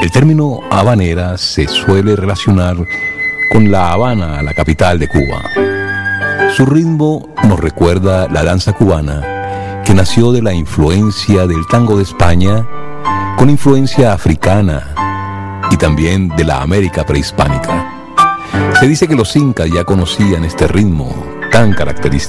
El término habanera se suele relacionar con La Habana, la capital de Cuba. Su ritmo nos recuerda la danza cubana, que nació de la influencia del tango de España, con influencia africana y también de la América prehispánica. Se dice que los incas ya conocían este ritmo tan característico.